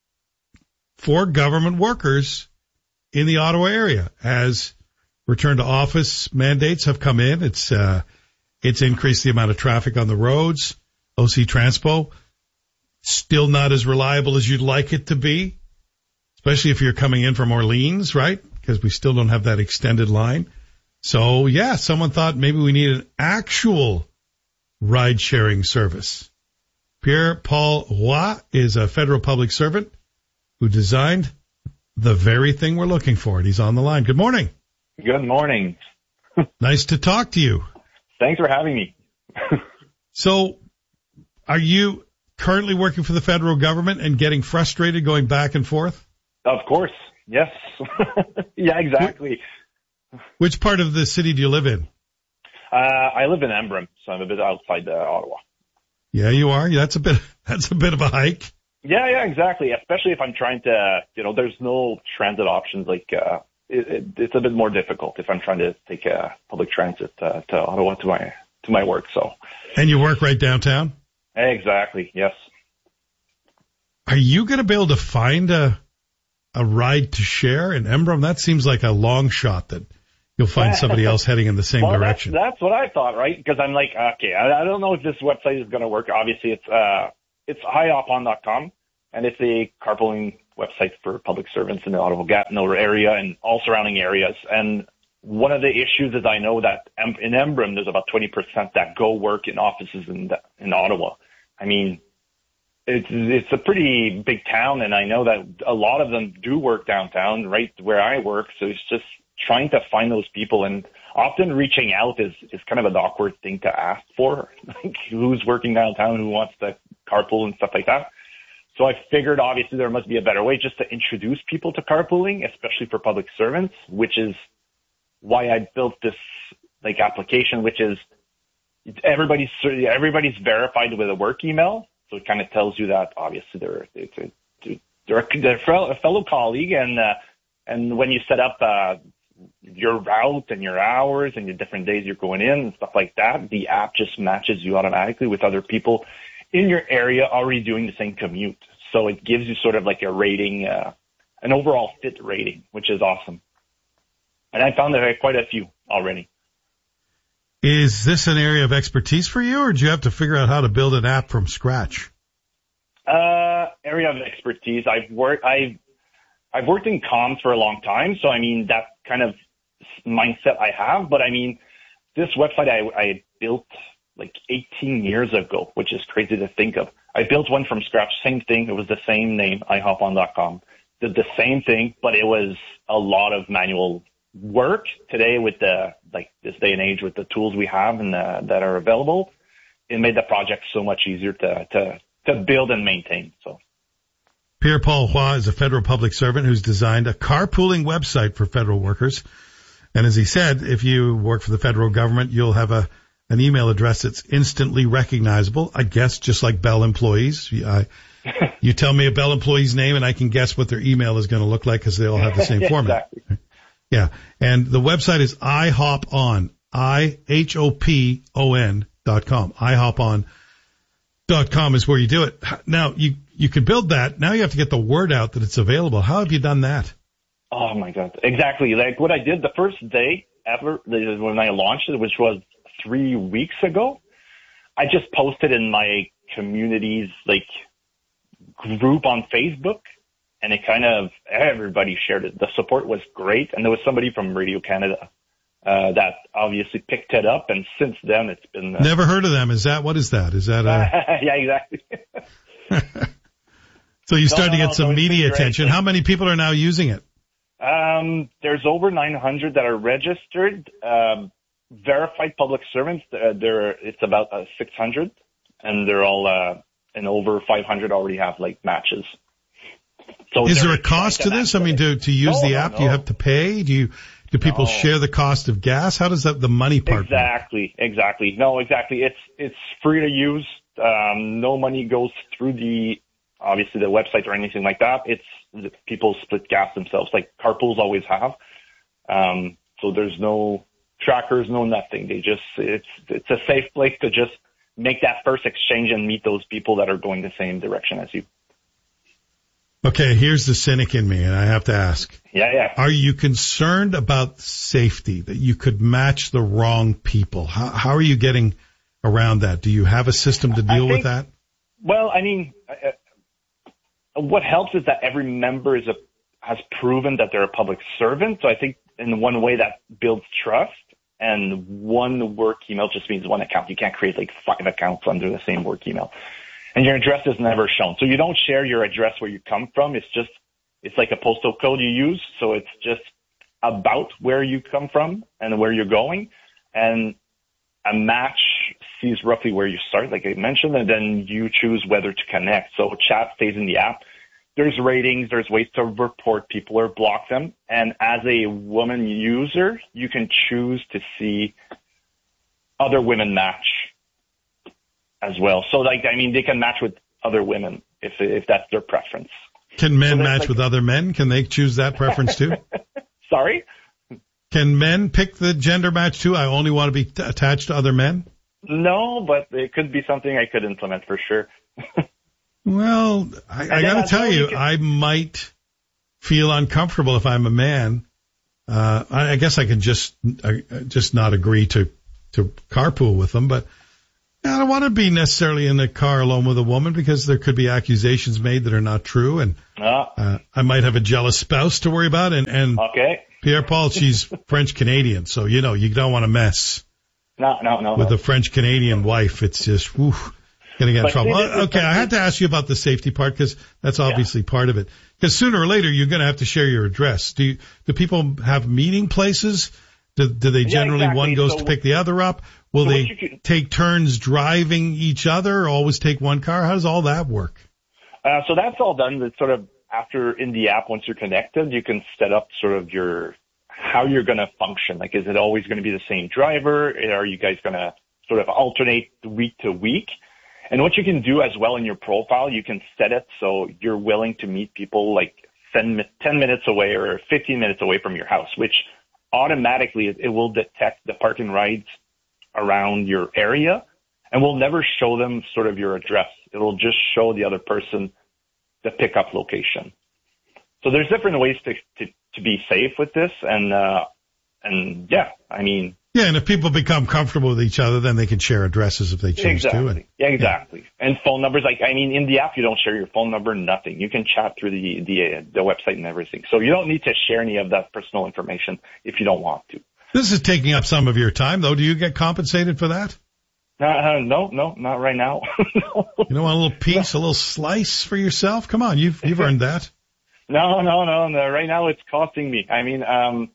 for government workers in the Ottawa area as return to office mandates have come in. It's, uh, it's increased the amount of traffic on the roads. O C Transpo, still not as reliable as you'd like it to be, especially if you're coming in from Orleans, right? Because we still don't have that extended line. So, yeah, someone thought maybe we need an actual ride-sharing service. Pierre-Paul Roy is a federal public servant who designed the very thing we're looking for. And he's on the line. Good morning. Good morning. Nice to talk to you. Thanks for having me. So, are you currently working for the federal government and getting frustrated going back and forth? Of course. Yes. Yeah, exactly. Which part of the city do you live in? Uh, I live in Embrun, so I'm a bit outside uh, Ottawa. Yeah, you are. That's a bit, that's a bit of a hike. Yeah, yeah, exactly. Especially if I'm trying to, you know, there's no transit options. Like, uh, it, it, it's a bit more difficult if I'm trying to take uh, public transit uh, to Ottawa to my to my work. So. And you work right downtown? Exactly. Yes. Are you going to be able to find a a ride to share in Embrun? That seems like a long shot that you'll find somebody else heading in the same well, direction. That's, that's what I thought, right? Because I'm like, okay, I, I don't know if this website is going to work. Obviously, it's uh, it's i hop on dot com, and it's a carpooling website for public servants in the Ottawa-Gatineau area and all surrounding areas. And one of the issues is I know that in Embrun, there's about twenty percent that go work in offices in in Ottawa. I mean, it's it's a pretty big town, and I know that a lot of them do work downtown, right where I work. So it's just trying to find those people, and often reaching out is, is kind of an awkward thing to ask for, like who's working downtown, who wants to carpool and stuff like that. So I figured obviously there must be a better way just to introduce people to carpooling, especially for public servants, which is why I built this like application, which is everybody's, everybody's verified with a work email. So it kind of tells you that obviously they're, it's a, they're a, they're a fellow colleague, and, uh, and when you set up, uh, your route and your hours and your different days you're going in and stuff like that, the app just matches you automatically with other people in your area already doing the same commute. So it gives you sort of like a rating, uh, an overall fit rating, which is awesome. And I found there are quite a few already. Is this an area of expertise for you, or do you have to figure out how to build an app from scratch? Uh, area of expertise. I've worked, I've, I've worked in comms for a long time, so I mean, that kind of mindset I have, but I mean, this website I, I built like eighteen years ago, which is crazy to think of. I built one from scratch, same thing. It was the same name, i hop on dot com. Did the same thing, but it was a lot of manual work. Today with the, like this day and age with the tools we have and the, that are available, it made the project so much easier to, to, to build and maintain. So. Pierre-Paul Roy is a federal public servant who's designed a carpooling website for federal workers. And as he said, if you work for the federal government, you'll have a an email address that's instantly recognizable, I guess, just like Bell employees. I, you tell me a Bell employee's name and I can guess what their email is going to look like because they all have the same format. Exactly. Yeah. And the website is iHopOn, I H O P O N dot com. i hop on dot com is where you do it. Now, you You can build that. Now you have to get the word out that it's available. How have you done that? Oh my God. Exactly. Like what I did the first day ever when I launched it, which was three weeks ago, I just posted in my community's like group on Facebook, and it kind of, everybody shared it. The support was great. And there was somebody from Radio Canada, uh, that obviously picked it up. And since then it's been, uh, never heard of them. Is that, what is that? Is that a, yeah, exactly. So you started no, no, to get some no, media attention. How many people are now using it? Um, there's over nine hundred that are registered, um, verified public servants. Uh, there, it's about uh, six hundred, and they're all, uh, and over five hundred already have like matches. So is there a cost to this? I mean, to to use no, the no, app, no. do you have to pay? Do you do people no. share the cost of gas? How does that the money part Exactly, work? exactly. No, exactly. It's it's free to use. Um, no money goes through the obviously the website or anything like that. It's people split gas themselves, like carpools always have. Um, so there's no trackers, no nothing. They just it's it's a safe place to just make that first exchange and meet those people that are going the same direction as you. Okay, here's the cynic in me, and I have to ask. Yeah, yeah. Are you concerned about safety, that you could match the wrong people? How, how are you getting around that? Do you have a system to deal think, with that? Well, I mean, uh, what helps is that every member is a, has proven that they're a public servant. So I think in one way that builds trust, and one work email just means one account. You can't create like five accounts under the same work email. And your address is never shown. So you don't share your address where you come from. It's just, it's like a postal code you use. So it's just about where you come from and where you're going. And a match sees roughly where you start, like I mentioned, and then you choose whether to connect. So chat stays in the app. There's ratings, there's ways to report people or block them. And as a woman user, you can choose to see other women match as well. So, like, I mean, they can match with other women if if that's their preference. Can men so match like, with other men? Can they choose that preference too? Sorry? Can men pick the gender match too? I only want to be t- attached to other men? No, but it could be something I could implement for sure. Well, I, I got to tell you, can... I might feel uncomfortable if I'm a man. Uh, I, I guess I can just uh, just not agree to, to carpool with them, but I don't want to be necessarily in the car alone with a woman because there could be accusations made that are not true, and uh, I might have a jealous spouse to worry about. And, and okay. Pierre-Paul, she's French-Canadian, so, you know, you don't want to mess no, no, no, with no. a French-Canadian wife. It's just, whew. Going to get in trouble. See, okay, I had to ask you about the safety part because that's obviously yeah. part of it. Because sooner or later you're going to have to share your address. Do you, do people have meeting places? Do, do they generally yeah, exactly. one goes so, to pick the other up? Will so they can, take turns driving each other? Or always take one car? How does all that work? Uh, so that's all done. It's sort of after in the app. Once you're connected, you can set up sort of your how you're going to function. Like, is it always going to be the same driver? Are you guys going to sort of alternate week to week? And what you can do as well in your profile, you can set it so you're willing to meet people like ten minutes away or fifteen minutes away from your house, which automatically it will detect the park and rides around your area and will never show them sort of your address. It will just show the other person the pickup location. So there's different ways to, to, to be safe with this. And, uh, and yeah, I mean, yeah, and if people become comfortable with each other, then they can share addresses if they choose exactly. to. And, yeah, exactly. Yeah. And phone numbers, like, I mean, in the app, you don't share your phone number, nothing. You can chat through the, the, uh, the website and everything. So you don't need to share any of that personal information if you don't want to. This is taking up some of your time, though. Do you get compensated for that? Uh, uh, no, no, not right now. No. You don't want a little piece, no. a little slice for yourself? Come on, you've, you've earned that. No, no, no, no. Right now it's costing me. I mean, um,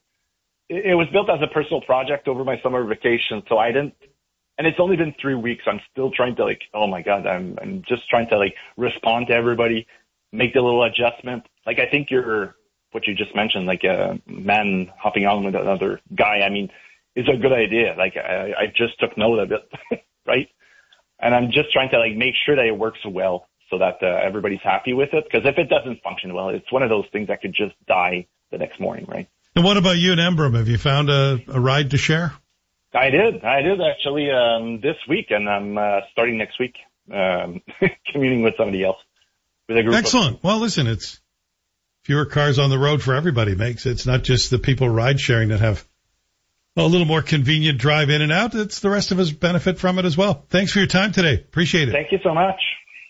it was built as a personal project over my summer vacation, so I didn't, and it's only been three weeks. I'm still trying to like, oh my God, I'm, I'm just trying to like respond to everybody, make the little adjustment. Like, I think you're, what you just mentioned, like a man hopping on with another guy, I mean, is a good idea. Like, I, I just took note of it, right? And I'm just trying to like make sure that it works well so that uh, everybody's happy with it. Because if it doesn't function well, it's one of those things that could just die the next morning, right? And what about you and Embrum? Have you found a, a ride to share? I did. I did actually um, this week, and I'm uh, starting next week um, commuting with somebody else. With a group. Excellent. Of- well, listen, it's fewer cars on the road for everybody. Makes it's not just the people ride sharing that have a little more convenient drive in and out. It's the rest of us benefit from it as well. Thanks for your time today. Appreciate it. Thank you so much.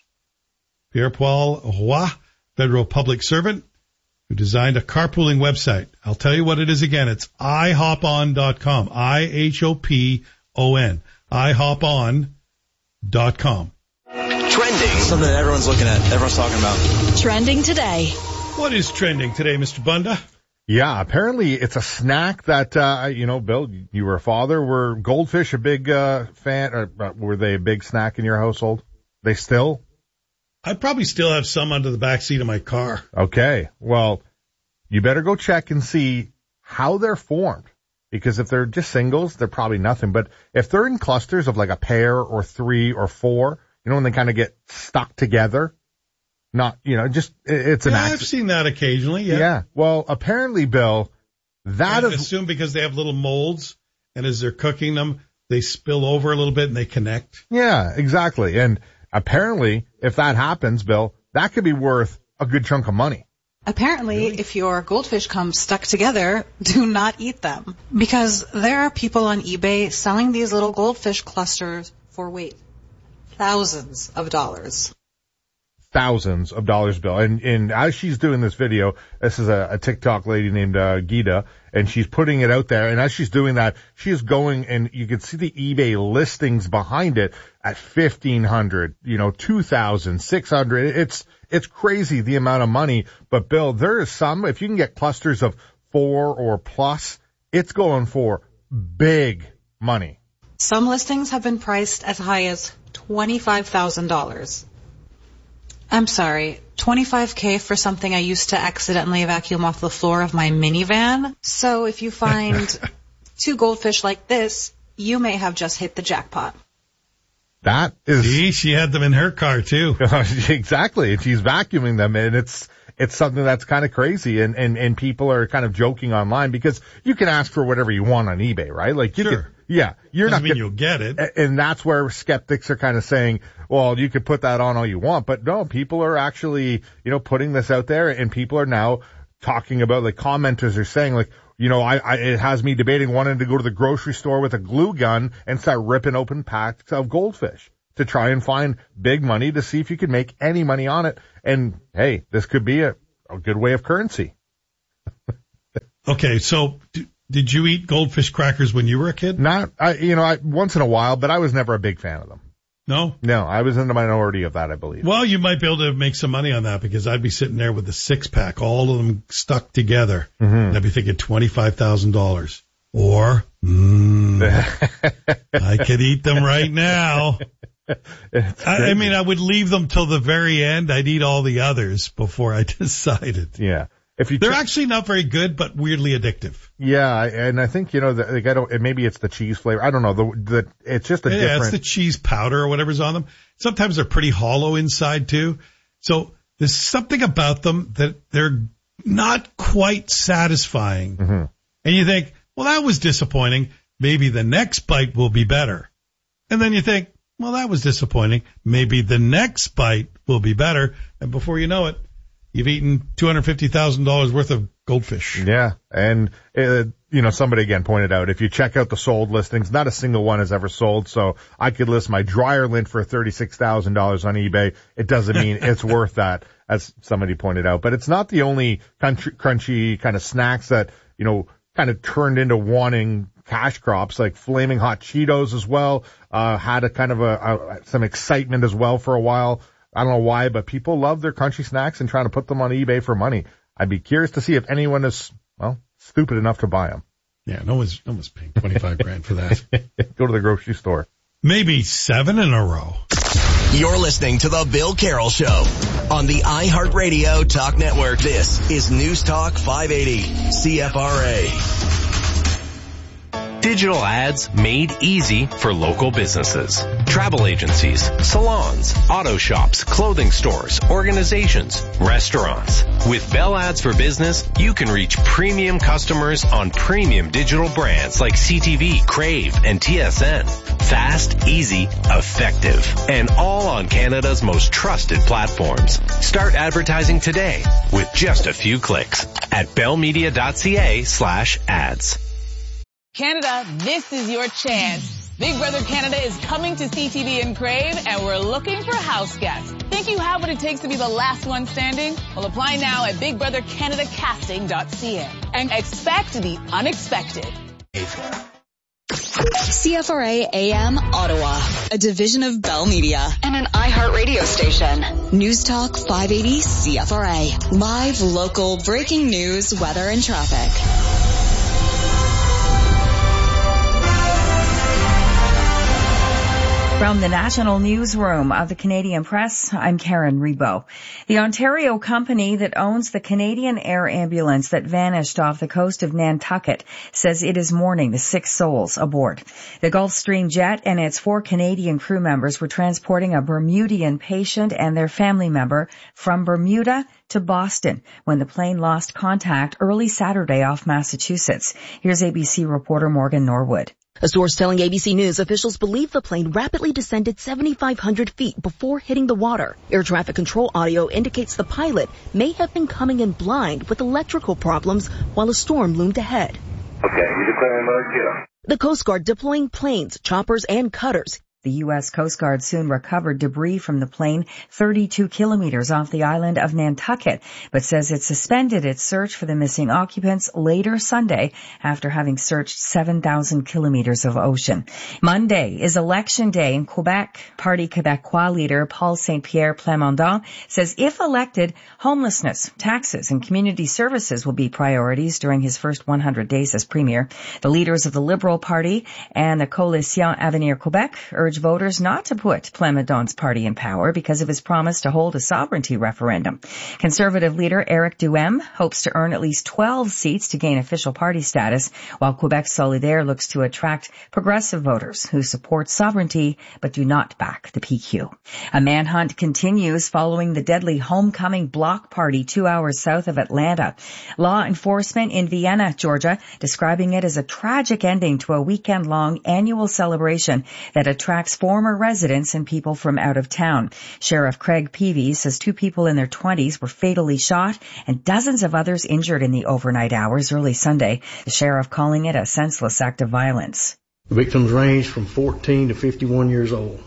Pierre-Paul Roy, federal public servant, who designed a carpooling website. I'll tell you what it is again. It's i hop on dot com. I H O P O N. i hop on dot com. Trending. Something that everyone's looking at, everyone's talking about. Trending today. What is trending today, Mister Bunda? Yeah, apparently it's a snack that, uh, you know, Bill, you were a father. Were goldfish a big uh, fan, or uh, were they a big snack in your household? They still? I probably still have some under the back seat of my car. Okay. Well, you better go check and see how they're formed. Because if they're just singles, they're probably nothing. But if they're in clusters of like a pair or three or four, you know, when they kind of get stuck together, not, you know, just, it's an yeah, accident. I've seen that occasionally, yeah. Yeah. Well, apparently, Bill, that I is... assume because they have little molds, and as they're cooking them, they spill over a little bit and they connect. Yeah, exactly. And apparently, if that happens, Bill, that could be worth a good chunk of money. Apparently, really? If your goldfish come stuck together, do not eat them. Because there are people on eBay selling these little goldfish clusters for, wait, thousands of dollars. Thousands of dollars, Bill. And, and as she's doing this video, this is a, a TikTok lady named uh, Gita, and she's putting it out there. And as she's doing that, she is going, and you can see the eBay listings behind it at fifteen hundred, you know, two thousand, six hundred. It's, it's crazy the amount of money. But Bill, there is some, if you can get clusters of four or plus, it's going for big money. Some listings have been priced as high as twenty-five thousand dollars. I'm sorry, twenty-five thousand for something I used to accidentally vacuum off the floor of my minivan. So if you find two goldfish like this, you may have just hit the jackpot. That is... See, she had them in her car too. Exactly. And she's vacuuming them, and it's it's something that's kind of crazy. And, and, and people are kind of joking online because you can ask for whatever you want on eBay, right? Like you Sure. could, yeah, you're Doesn't not mean gonna, you'll get it. And that's where skeptics are kind of saying, well, you could put that on all you want, but no, people are actually, you know, putting this out there, and people are now talking about, like, commenters are saying, like, you know, I, I it has me debating wanting to go to the grocery store with a glue gun and start ripping open packs of goldfish to try and find big money to see if you can make any money on it. And hey, this could be a, a good way of currency. Okay, so d- did you eat goldfish crackers when you were a kid? Not, I, you know, I, once in a while, but I was never a big fan of them. No? No, I was in the minority of that, I believe. Well, you might be able to make some money on that because I'd be sitting there with a six pack, all of them stuck together. Mm-hmm. And I'd be thinking twenty-five thousand dollars. Or, mm, I could eat them right now. I, I mean, I would leave them till the very end. I'd eat all the others before I decided. Yeah. If you They're ch- actually not very good, but weirdly addictive. Yeah, and I think, you know, the, like, I don't, maybe it's the cheese flavor. I don't know. The, the, it's just a yeah, different. it's the cheese powder or whatever's on them. Sometimes they're pretty hollow inside too. So there's something about them that they're not quite satisfying. Mm-hmm. And you think, well, that was disappointing. Maybe the next bite will be better. And then you think, well, that was disappointing. Maybe the next bite will be better. And before you know it, you've eaten two hundred fifty thousand dollars worth of goldfish. Yeah. And, uh, you know, somebody again pointed out, if you check out the sold listings, not a single one has ever sold. So I could list my dryer lint for thirty-six thousand dollars on eBay. It doesn't mean it's worth that, as somebody pointed out. But it's not the only crunchy, crunchy kind of snacks that, you know, kind of turned into wanting cash crops, like Flaming Hot Cheetos as well, uh, had a kind of a, a, some excitement as well for a while. I don't know why, but people love their crunchy snacks and trying to put them on eBay for money. I'd be curious to see if anyone is, well, stupid enough to buy them. Yeah, no one's, no one's paying twenty-five grand for that. Go to the grocery store. Maybe seven in a row. You're listening to The Bill Carroll Show on the iHeartRadio Talk Network. This is News Talk five eighty C F R A. Digital ads made easy for local businesses. Travel agencies, salons, auto shops, clothing stores, organizations, restaurants. With Bell Ads for Business, you can reach premium customers on premium digital brands like C T V, Crave, and T S N. Fast, easy, effective, and all on Canada's most trusted platforms. Start advertising today with just a few clicks at bellmedia.ca slash ads. Canada, this is your chance. Big Brother Canada is coming to C T V and Crave, and we're looking for house guests. Think you have what it takes to be the last one standing? Well, apply now at big brother canada casting dot c a and expect the unexpected. C F R A A M Ottawa, a division of Bell Media and an iHeartRadio station. News Talk five eighty C F R A. Live, local, breaking news, weather, and traffic. From the National Newsroom of the Canadian Press, I'm Karen Rebo. The Ontario company that owns the Canadian Air Ambulance that vanished off the coast of Nantucket says it is mourning the six souls aboard. The Gulfstream jet and its four Canadian crew members were transporting a Bermudian patient and their family member from Bermuda to Boston when the plane lost contact early Saturday off Massachusetts. Here's A B C reporter Morgan Norwood. A source telling A B C News officials believe the plane rapidly descended seventy-five hundred feet before hitting the water. Air traffic control audio indicates the pilot may have been coming in blind with electrical problems while a storm loomed ahead. Okay, you declaring mode zero. The Coast Guard deploying planes, choppers, and cutters. The U S Coast Guard soon recovered debris from the plane thirty-two kilometers off the island of Nantucket, but says it suspended its search for the missing occupants later Sunday after having searched seven thousand kilometers of ocean. Monday is election day in Quebec. Parti Québécois leader Paul Saint-Pierre Plamondon says if elected, homelessness, taxes, and community services will be priorities during his first one hundred days as premier. The leaders of the Liberal Party and the Coalition Avenir Québec urge voters not to put Plamondon's party in power because of his promise to hold a sovereignty referendum. Conservative leader Éric Duhem hopes to earn at least twelve seats to gain official party status, while Quebec Solidaire looks to attract progressive voters who support sovereignty but do not back the P Q. A manhunt continues following the deadly homecoming block party two hours south of Atlanta. Law enforcement in Vienna, Georgia, describing it as a tragic ending to a weekend-long annual celebration that attracts former residents and people from out of town. Sheriff Craig Peavy says two people in their twenties were fatally shot and dozens of others injured in the overnight hours early Sunday. The sheriff calling it a senseless act of violence. The victims range from fourteen to fifty-one years old.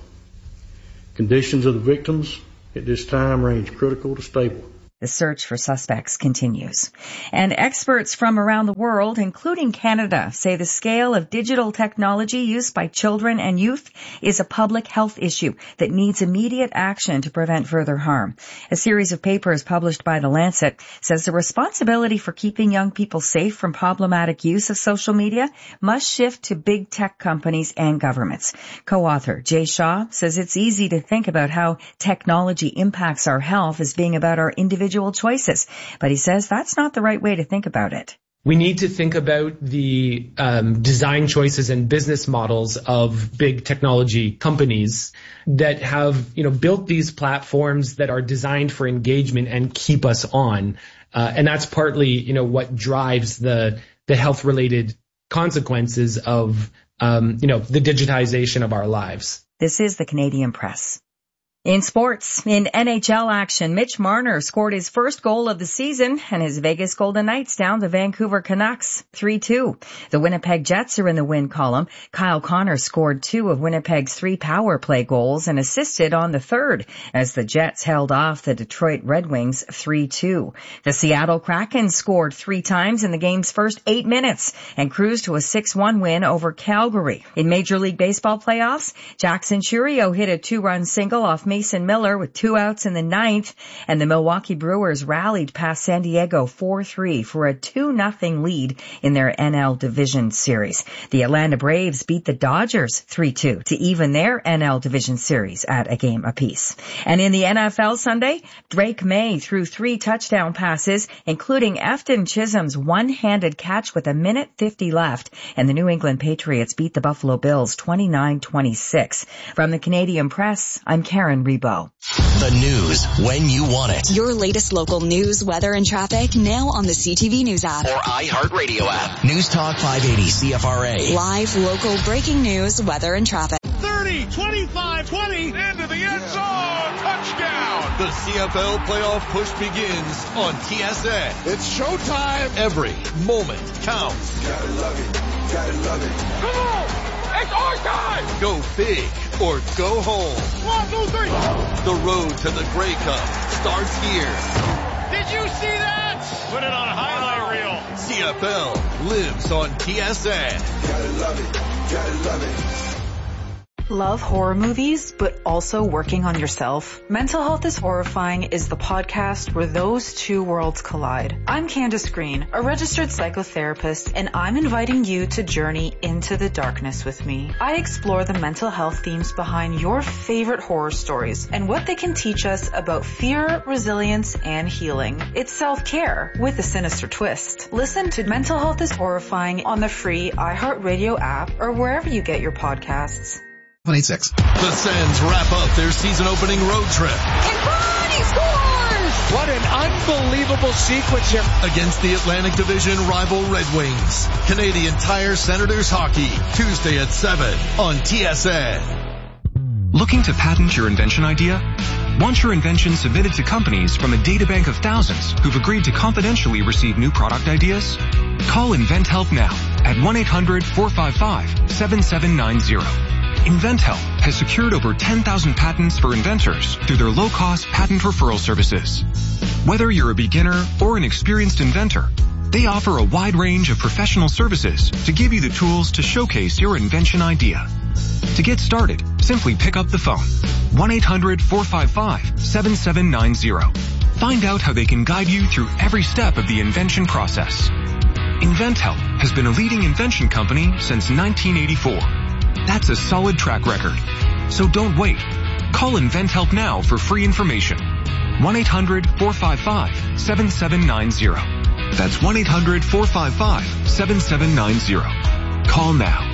Conditions of the victims at this time range critical to stable. The search for suspects continues. And experts from around the world, including Canada, say the scale of digital technology used by children and youth is a public health issue that needs immediate action to prevent further harm. A series of papers published by The Lancet says the responsibility for keeping young people safe from problematic use of social media must shift to big tech companies and governments. Co-author Jay Shaw says it's easy to think about how technology impacts our health as being about our individual choices, but he says that's not the right way to think about it. We need to think about the um, design choices and business models of big technology companies that have, you know, built these platforms that are designed for engagement and keep us on. Uh, and that's partly, you know, what drives the the health-related consequences of, um, you know, the digitization of our lives. This is the Canadian Press. In sports, in N H L action, Mitch Marner scored his first goal of the season and his Vegas Golden Knights down the Vancouver Canucks three two. The Winnipeg Jets are in the win column. Kyle Connor scored two of Winnipeg's three power play goals and assisted on the third as the Jets held off the Detroit Red Wings three two. The Seattle Kraken scored three times in the game's first eight minutes and cruised to a six one win over Calgary. In Major League Baseball playoffs, Jackson Chourio hit a two-run single off Mason Miller with two outs in the ninth, and the Milwaukee Brewers rallied past San Diego four three for a two nothing lead in their N L Division Series. The Atlanta Braves beat the Dodgers three two to even their N L Division Series at a game apiece. And in the N F L Sunday, Drake May threw three touchdown passes, including Efton Chisholm's one-handed catch with a minute fifty left, and the New England Patriots beat the Buffalo Bills twenty-nine twenty-six. From the Canadian Press, I'm Karen Rebo. The news when you want it. Your latest local news, weather, and traffic now on the C T V News app. Or iHeartRadio app. News Talk five eighty C F R A. Live local breaking news, weather, and traffic. thirty, twenty-five, twenty, into the end zone, touchdown! The C F L playoff push begins on T S N. It's showtime! Every moment counts. Gotta love it, gotta love it. Come on! It's our time! Go big or go home. One, two, three. The road to the Grey Cup starts here. Did you see that? Put it on a highlight reel. C F L lives on T S N. Gotta love it, gotta love it. Love horror movies, but also working on yourself? Mental Health is Horrifying is the podcast where those two worlds collide. I'm Candace Green, a registered psychotherapist, and I'm inviting you to journey into the darkness with me. I explore the mental health themes behind your favorite horror stories and what they can teach us about fear, resilience, and healing. It's self-care with a sinister twist. Listen to Mental Health is Horrifying on the free iHeartRadio app or wherever you get your podcasts. one eight six. The Sens wrap up their season opening road trip. And Ronnie scores! What an unbelievable sequence here. Against the Atlantic Division rival Red Wings. Canadian Tire Senators Hockey, Tuesday at seven on T S N. Looking to patent your invention idea? Want your invention submitted to companies from a databank of thousands who've agreed to confidentially receive new product ideas? Call InventHelp now at one eight hundred four five five seven seven nine zero. InventHelp has secured over ten thousand patents for inventors through their low-cost patent referral services. Whether you're a beginner or an experienced inventor, they offer a wide range of professional services to give you the tools to showcase your invention idea. To get started, simply pick up the phone. one eight hundred four five five seven seven nine zero. Find out how they can guide you through every step of the invention process. InventHelp has been a leading invention company since nineteen eighty-four. That's a solid track record. So don't wait. Call InventHelp now for free information. one eight hundred four five five seven seven nine zero. That's one eight hundred four five five seven seven nine zero. Call now.